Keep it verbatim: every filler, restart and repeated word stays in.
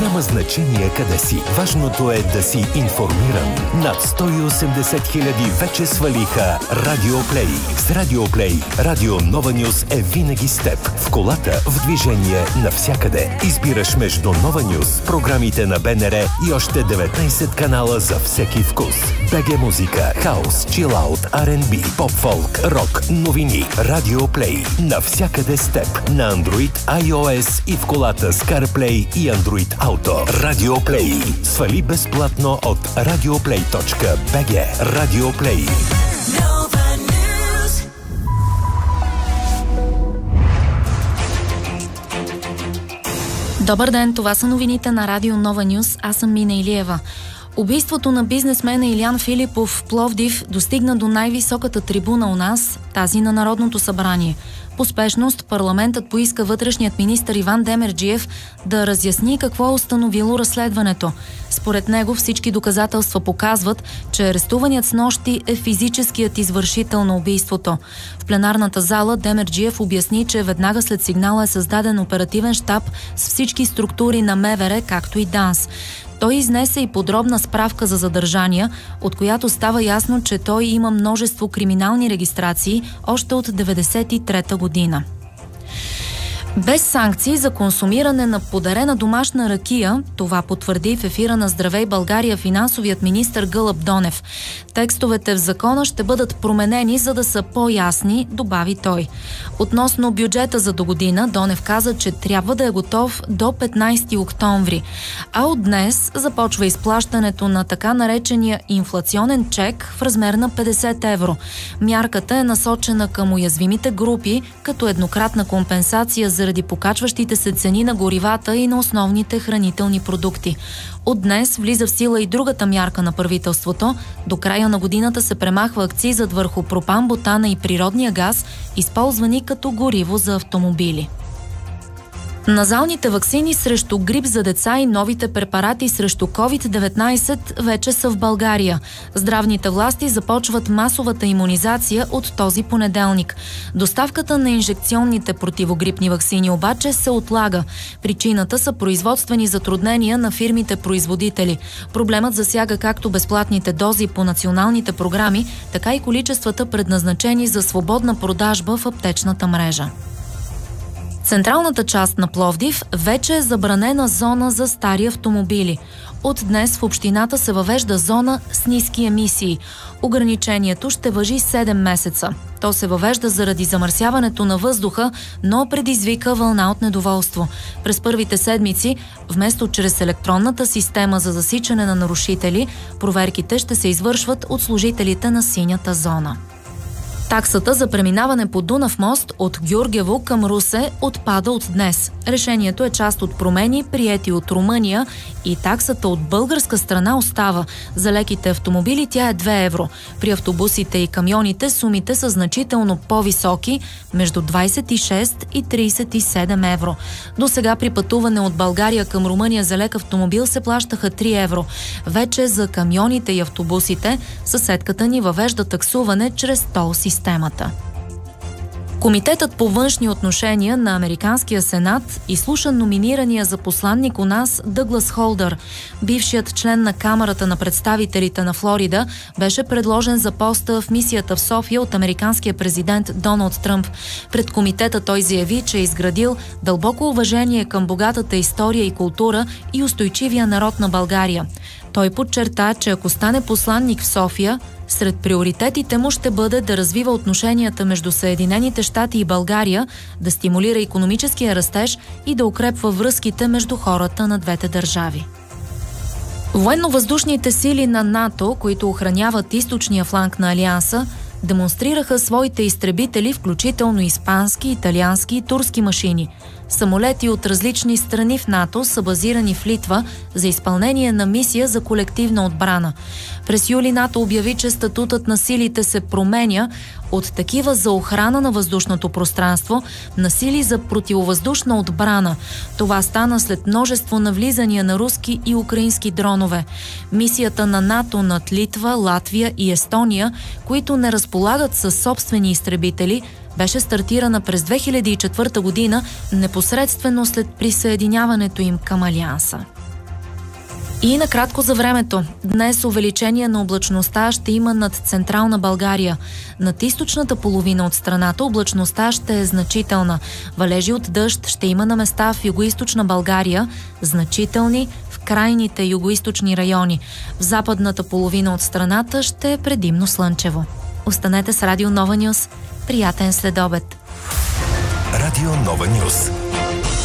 Няма значение къде си. Важното е да си информиран. Над сто и осемдесет хиляди вече свалиха Радиоплей. С Радиоплей Радио Нова Нюз е винаги с теб. В колата, в движение, навсякъде. Избираш между Нова Нюз, програмите на БНР и още деветнайсет канала за всеки вкус. БГ музика, хаус, чилаут, Ар енд Би, поп-фолк, рок, новини. Радиоплей. Навсякъде с теб. На Android, iOS и в колата с CarPlay и Android Auto. Радиоплей. Свали безплатно от радиоплей точка би джи. Радиоплей. Добър ден, това са новините на Радио Нова Нюз. Аз съм Мина Илиева. Убийството на бизнесмена Илиян Филипов в Пловдив достигна до най-високата трибуна у нас, тази на Народното събрание. По спешност парламентът поиска вътрешният министър Иван Демерджиев да разясни какво е установило разследването. Според него всички доказателства показват, че арестуваният снощи е физическият извършител на убийството. В пленарната зала Демерджиев обясни, че веднага след сигнала е създаден оперативен щаб с всички структури на МВР, както и ДАНС. Той изнесе и подробна справка за задържания, от която става ясно, че той има множество криминални регистрации още от деветдесет и трета година. Без санкции за консумиране на подарена домашна ракия, това потвърди в ефира на Здравей България финансовият министър Гълъб Донев. Текстовете в закона ще бъдат променени, за да са по-ясни, добави той. Относно бюджета за догодина, Донев каза, че трябва да е готов до петнайсети октомври. А от днес започва изплащането на така наречения инфлационен чек в размер на петдесет евро. Мярката е насочена към уязвимите групи, като еднократна компенсация за заради покачващите се цени на горивата и на основните хранителни продукти. От днес влиза в сила и другата мярка на правителството. До края на годината се премахва акцизът върху пропан, бутана и природния газ, използвани като гориво за автомобили. Назалните ваксини срещу грип за деца и новите препарати срещу ковид деветнайсет вече са в България. Здравните власти започват масовата имунизация от този понеделник. Доставката на инжекционните противогрипни ваксини обаче се отлага. Причината са производствени затруднения на фирмите-производители. Проблемът засяга както безплатните дози по националните програми, така и количествата предназначени за свободна продажба в аптечната мрежа. Централната част на Пловдив вече е забранена зона за стари автомобили. От днес в общината се въвежда зона с ниски емисии. Ограничението ще важи седем месеца. То се въвежда заради замърсяването на въздуха, но предизвика вълна от недоволство. През първите седмици, вместо чрез електронната система за засичане на нарушители, проверките ще се извършват от служителите на синята зона. Таксата за преминаване по Дунав мост от Гюргево към Русе отпада от днес. Решението е част от промени, приети от Румъния, и таксата от българска страна остава. За леките автомобили тя е две евро. При автобусите и камионите сумите са значително по-високи, между двайсет и шест и трийсет и седем евро. До сега при пътуване от България към Румъния за лек автомобил се плащаха три евро. Вече за камионите и автобусите съседката ни въвежда таксуване чрез тол системата. Комитетът по външни отношения на Американския сенат изслуша номинирания за посланник у нас Дъглас Холдър. Бившият член на Камарата на представителите на Флорида беше предложен за поста в мисията в София от американския президент Доналд Тръмп. Пред комитета той заяви, че е изградил дълбоко уважение към богатата история и култура и устойчивия народ на България. Той подчерта, че ако стане посланник в София, сред приоритетите му ще бъде да развива отношенията между Съединените щати и България, да стимулира икономическия растеж и да укрепва връзките между хората на двете държави. Военно-въздушните сили на НАТО, които охраняват източния фланг на Алианса, демонстрираха своите изтребители, включително испански, италиански и турски машини. Самолети от различни страни в НАТО са базирани в Литва за изпълнение на мисия за колективна отбрана. През юли НАТО обяви, че статутът на силите се променя от такива за охрана на въздушното пространство на сили за противовъздушна отбрана. Това стана след множество навлизания на руски и украински дронове. Мисията на НАТО над Литва, Латвия и Естония, които не разполагат със собствени изтребители, беше стартирана през две хиляди и четвърта година, непосредствено след присъединяването им към Алианса. И накратко за времето. Днес увеличение на облачността ще има над централна България. Над източната половина от страната облачността ще е значителна. Валежи от дъжд ще има на места в югоизточна България, значителни в крайните югоизточни райони. В западната половина от страната ще е предимно слънчево. Останете с Радио Нова Нюс. Приятен следобед! Радио Нова Нюс.